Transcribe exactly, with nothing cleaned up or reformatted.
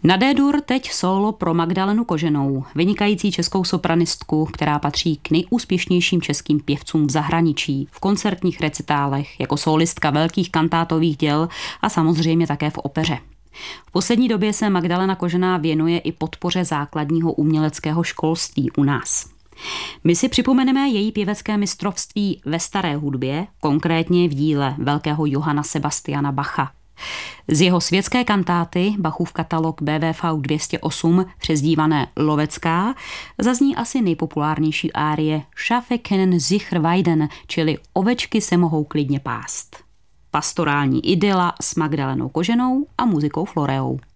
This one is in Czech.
Na D-dur teď sólo pro Magdalenu Koženou, vynikající českou sopranistku, která patří k nejúspěšnějším českým pěvcům v zahraničí, v koncertních recitálech, jako sólistka velkých kantátových děl a samozřejmě také v opeře. V poslední době se Magdalena Kožená věnuje i podpoře základního uměleckého školství u nás. My si připomeneme její pěvecké mistrovství ve staré hudbě, konkrétně v díle velkého Johanna Sebastiana Bacha. Z jeho světské kantáty, Bachův katalog B V V dvě stě osm, přezdívané Lovecká, zazní asi nejpopulárnější árie Schafe können sich weiden, čili Ovečky se mohou klidně pást. Pastorální idyla s Magdalenou Koženou a muzikou Floreou.